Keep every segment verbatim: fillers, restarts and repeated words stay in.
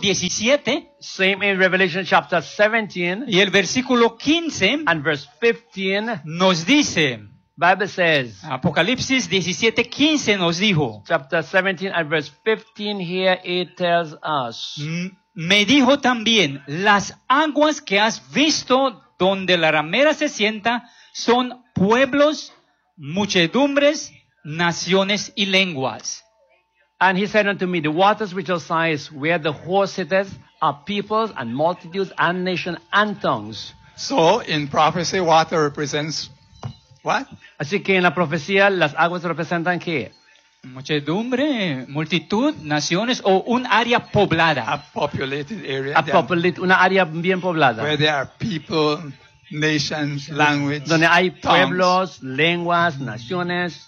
diecisiete. Same in Revelation chapter seventeen. Y el versículo quince And verse fifteen. nos dice, Bible says, Apocalipsis diecisiete quince nos dijo, chapter seventeen and verse fifteen here it tells us. "M- me dijo también, las aguas que has visto donde la ramera se sienta son pueblos, muchedumbres, naciones y lenguas. And he said unto me, the waters which thou sighest, where the horse sitteth, are peoples and multitudes and nations and tongues. So in prophecy, water represents what? Así que en la profecía las aguas representan ¿qué? Muchedumbre, multitud, naciones o un área poblada. A populated area. A there, populate, una área bien poblada. where there are people, nations, language, Donde hay tongues. pueblos, lenguas, naciones.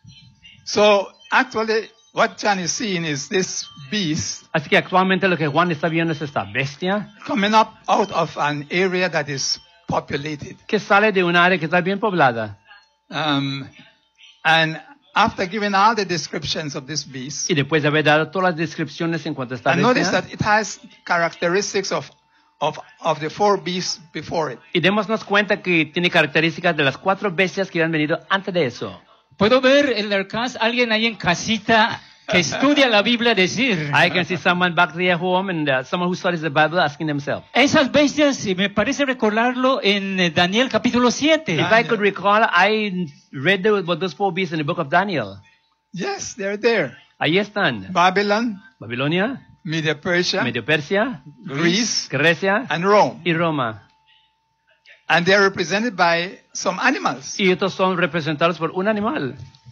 So actually, what John is seeing is this beast Así que actualmente lo que Juan está viendo es esta bestia coming up out of an area that is populated. que sale de un área que está bien poblada. Um, and after giving all the descriptions of this beast, Y después de haber dado todas las descripciones en cuanto a esta and notice bestia, that it has characteristics of, of, of the four beasts before it. y démonos cuenta que tiene características de las cuatro bestias que han venido antes de eso. Puedo ver en el cas alguien ahí en casita que estudia la Biblia decir, I can see someone back there home and uh, someone who studies the Bible asking themselves, esas bestias, y me parece recordarlo en eh, Daniel capítulo siete. if I could recall, I read the, about those four beasts in the book of Daniel. Yes, they're there. Ahí están. Babylon, Babilonia, Media Persia, Medio Persia, Greece, Grecia and Rome. y Roma. And they're represented by some animals. Y estos son representados por un animal.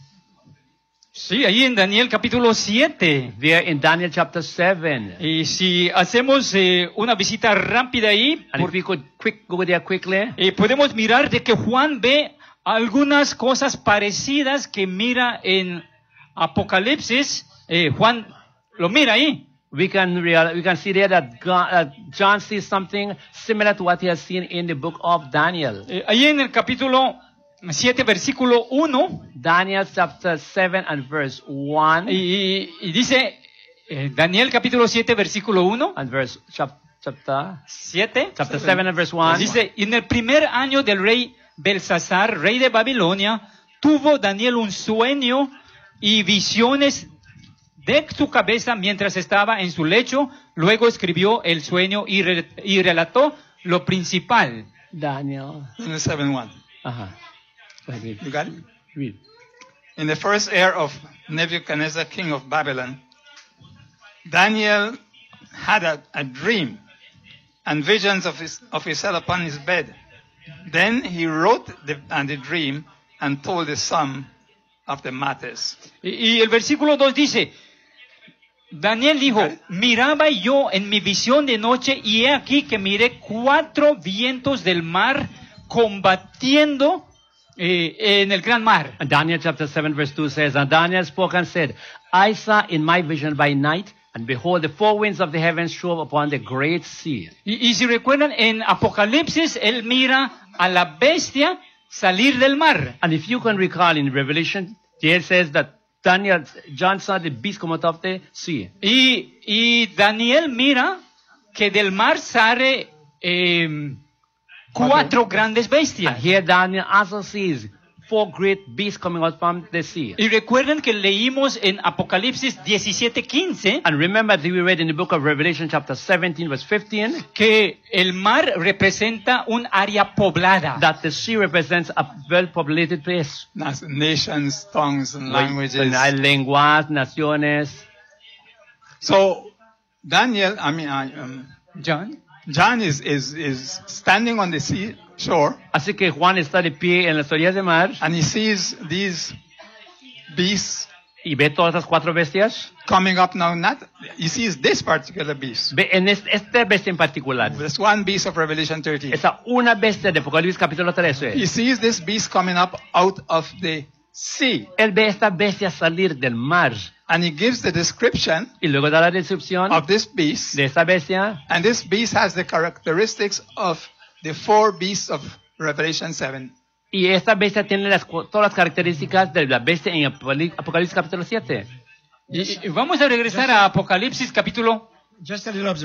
Sí, ahí en Daniel capítulo siete. There in Daniel chapter seven. Y si hacemos eh, una visita rápida ahí, And por- if we could quick go there quickly, eh, podemos mirar de que Juan ve algunas cosas parecidas que mira en Apocalipsis. Eh, Juan lo mira ahí. we can real, we can see there that God, uh, John sees something similar to what he has seen in the book of Daniel. Eh, ahí en el capítulo siete, versículo uno, Daniel chapter seven and verse one y, y dice, eh, Daniel capítulo siete, versículo uno, and verse chap, chapter siete, chapter seven and verse one. dice, en el primer año del rey Belsasar, rey de Babilonia, tuvo Daniel un sueño y visiones de su cabeza mientras estaba en su lecho. Luego escribió el sueño y, re- y relató lo principal. Daniel. Daniel seven one. Uh-huh. Go ahead, read. You got it? Read. In the first year of Nebuchadnezzar, king of Babylon, Daniel had a, a dream and visions of, his, of himself upon his bed. Then he wrote the, and the dream and told the sum of the matters. Y, y el versículo dos dice, Daniel dijo, miraba yo en mi visión de noche y he aquí que miré cuatro vientos del mar combatiendo eh, en el gran mar. And Daniel chapter seven verse two says, And Daniel spoke and said, I saw in my vision by night, and behold, the four winds of the heavens strove upon the great sea. Y, y si recuerdan, en Apocalipsis, él mira a la bestia salir del mar. And if you can recall in Revelation, there says that Daniel, John saw the beast come out of the sea. Y, y Daniel mira que del mar sale eh, cuatro grandes And bestias. here Daniel also sees four great beasts coming out from the sea. Y recuerden que leímos en Apocalipsis diecisiete quince And remember that we read in the book of Revelation chapter seventeen verse fifteen que el mar representa un área poblada. that the sea represents a well-populated place. Nas- Nations, tongues, and languages. Donde hay lenguas, naciones. So Daniel, I mean, I, um, John. John is, is, is standing on the sea shore Así que Juan está de pie en las orillas del mar and he sees these beasts y ve todas las cuatro bestias. coming up now. Not he sees this particular beast. Ve en este, esta bestia en particular. There's one beast of Revelation thirteen. Esa una bestia de Apocalipsis capítulo trece. He sees this beast coming up out of the sea. Él ve esta bestia salir del mar And he gives the description y luego da la descripción of this beast. de esta bestia. And this beast has the characteristics of the four beasts of Revelation seven. Y esta bestia tiene las, cu- todas las características de la bestia en Apocalipsis, Apocalipsis capítulo siete. Y, y vamos a regresar a Apocalipsis capítulo Just a little observation.